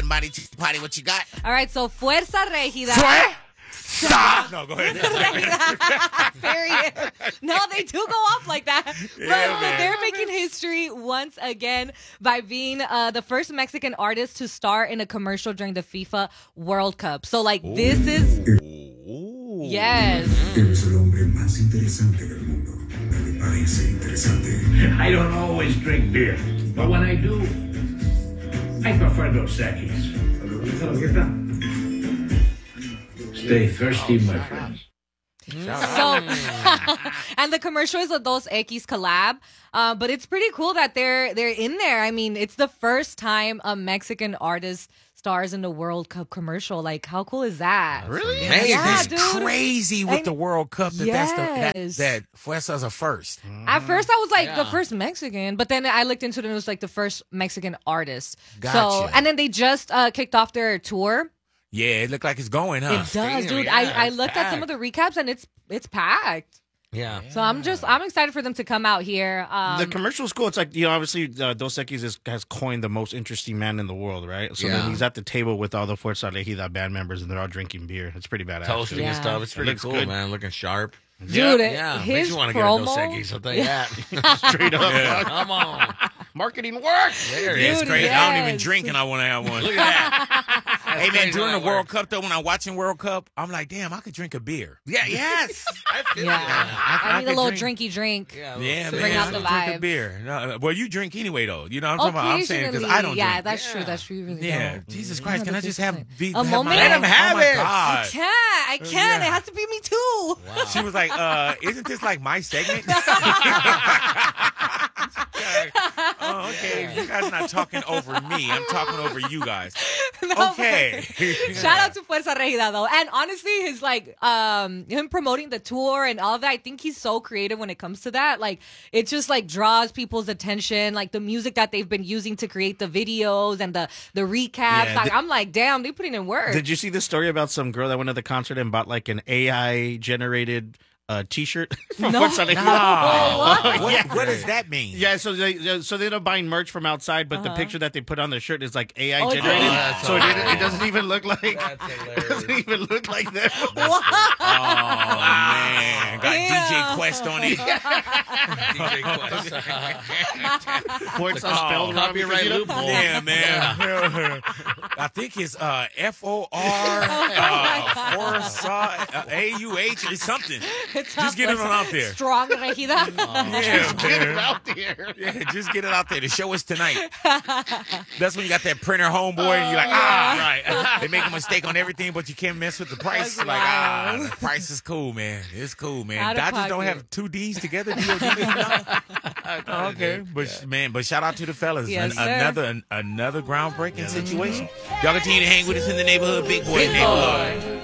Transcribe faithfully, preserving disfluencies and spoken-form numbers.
Mighty Tea Party, what you got? All right, so Fuerza Regida. Fuerza. No, go ahead. Period. No, they do go off like that. But Yeah, so man. they're making history once again by being uh, the first Mexican artist to star in a commercial during the FIFA World Cup. So, like, this is... Ooh. Yes. Eres el hombre más interesante del mundo. Me parece interesante. I don't always drink beer, but when I do, I prefer Dos Equis. Stay thirsty, my friends. So, and the commercial is a Dos Equis collab, uh, but it's pretty cool that they're they're in there. I mean, it's the first time a Mexican artist stars in the World Cup commercial. Like, how cool is that? Really? Yeah, Man, yeah, it's dude. crazy with And- the World Cup that that's the, that, Yes. that Fuerza's a first. At first, I was like Yeah. the first Mexican, but then I looked into it and it was like the first Mexican artist. So, Gotcha. and then they just uh, kicked off their tour. Yeah, it looked like it's going, huh? It does, Damn, dude. yeah, I, I it's looked at some of the recaps and it's it's packed. Yeah. So I'm just I'm excited for them to come out here. Um, The commercial's cool. It's like, you know, obviously uh, Dos Equis is, has coined the most interesting man in the world, right? So Yeah. then he's at the table with all the Fuerza Regida band members, and they're all drinking beer. It's pretty badass. Toasting Yeah. and stuff. It's pretty looks cool, good. man. Looking sharp. Dude, it- Yeah. Makes his you want to get a Dos promo. Equis, I'll tell you that. Straight up. Yeah. Come on. Marketing work. There it Yeah, is. it's Dude, crazy. I don't even yes. drink and I want to have one. Look at that. That's Hey, man, crazy during how the that World works. Cup, though, when I'm watching World Cup, I'm like, damn, I could drink a beer. Yeah, yes. I feel Yeah, that. I, I need a could little drink- drinky drink. Yeah, a little Yeah, sip. man. Bring out I the could drink a vibe. beer. No, well, you drink anyway, though. You know what I'm talking about? I'm saying because I don't yeah, drink. that's Yeah. true. That's true. You really Yeah, don't. Jesus Christ, can I just have be, A have moment? my Let own- him have oh my it. God. I can't. I can't. Yeah. It has to be me too. Wow. She was like, uh, isn't this like my segment? Oh, okay. You guys are not talking over me. I'm talking over you guys. No, Okay. but- Shout out to Fuerza Regida though, and honestly, his like um him promoting the tour and all that. I think he's so creative when it comes to that. Like it just like draws people's attention. Like the music that they've been using to create the videos and the the recaps. Yeah, like th- I'm like, damn, they putting in work. Did you see this story about some girl that went to the concert and bought like an A I generated uh, T-shirt from No. Fuerza Regida? No. What? What, Yeah. what does that mean? Yeah, so they so they end up buying merch from outside, but the Uh-huh. picture that they put on the shirt is like A I Oh, it's generated, A I. so it, it doesn't even look like That's it doesn't hilarious. even look like them. Oh, man. Got Yeah. D J Quest on it. D J Quest. Fuerza Oh, spelled wrong, copyright you know? loophole. Yeah, man. I think it's uh, F O R Oh uh, Forza, uh, A U H or something. It's Just get it on out there. Strong Regida. Yeah, Get it man. out there. Yeah, just get it out there. The show is tonight. That's when you got that printer homeboy and you're like, ah, right. They make a mistake on everything, but you can't mess with the price. That's Like, ah, wild. the price is cool, man. It's cool, man. Out of Dodgers don't pocket. have two D's together. D O D? No? Okay, but man, but shout out to the fellas. Yes, An- sir. another an- another groundbreaking situation. Y'all continue to hang with us in the neighborhood, big boy Big neighborhood. boy.